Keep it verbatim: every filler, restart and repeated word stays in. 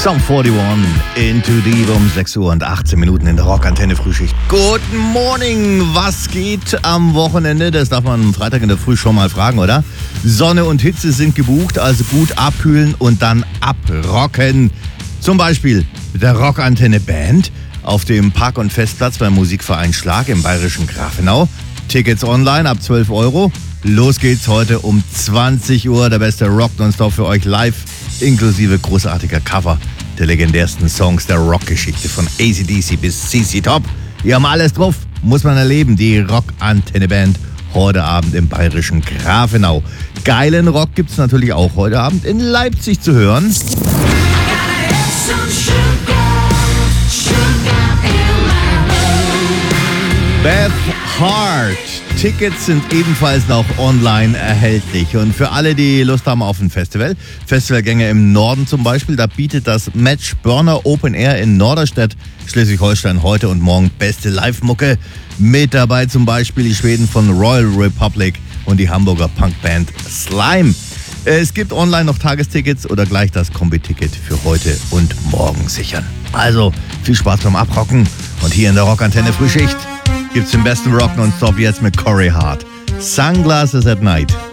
Sum einundvierzig, Into Deep um sechs Uhr und achtzehn Minuten in der Rockantenne Frühschicht. Guten Morning, was geht am Wochenende? Das darf man am Freitag in der Früh schon mal fragen, oder? Sonne und Hitze sind gebucht, also gut abkühlen und dann abrocken. Zum Beispiel mit der Rockantenne Band auf dem Park- und Festplatz beim Musikverein Schlag im bayerischen Grafenau. Tickets online ab zwölf Euro. Los geht's heute um zwanzig Uhr. Der beste Rock nonstop für euch live, inklusive großartiger Cover der legendärsten Songs der Rockgeschichte von A C D C bis C C Top. Wir haben alles drauf, muss man erleben. Die Rockantenne-Band heute Abend im bayerischen Grafenau. Geilen Rock gibt's natürlich auch heute Abend in Leipzig zu hören. Beth Hart. Tickets sind ebenfalls noch online erhältlich. Und für alle, die Lust haben auf ein Festival, Festivalgänger im Norden zum Beispiel, da bietet das Match Burner Open Air in Norderstedt, Schleswig-Holstein, heute und morgen beste Live-Mucke. Mit dabei zum Beispiel die Schweden von Royal Republic und die Hamburger Punkband Slime. Es gibt online noch Tagestickets oder gleich das Kombi-Ticket für heute und morgen sichern. Also viel Spaß beim Abrocken und hier in der Rockantenne Frühschicht gibt's den besten Rock nonstop jetzt mit Corey Hart. Sunglasses at Night.